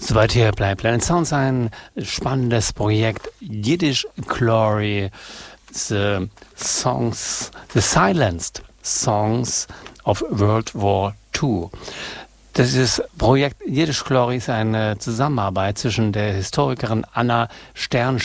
Soweit hier bleibt Planet Sounds, ein spannendes Projekt. Yiddish Glory, the silenced songs of World War II. Das Projekt Yiddish Glory ist eine Zusammenarbeit zwischen der Historikerin Anna Stern